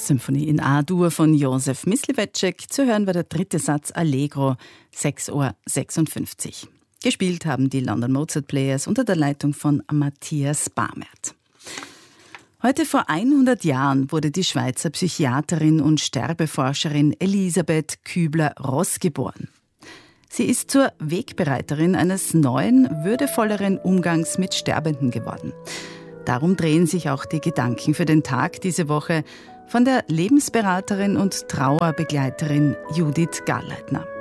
Symphonie in A-Dur von Józef Mysliveček. Zu hören war der dritte Satz Allegro, 6:56 Uhr. Gespielt haben die London Mozart Players unter der Leitung von Matthias Bamert. Heute vor 100 Jahren wurde die Schweizer Psychiaterin und Sterbeforscherin Elisabeth Kübler-Ross geboren. Sie ist zur Wegbereiterin eines neuen, würdevolleren Umgangs mit Sterbenden geworden. Darum drehen sich auch die Gedanken für den Tag diese Woche von der Lebensberaterin und Trauerbegleiterin Judith Garleitner.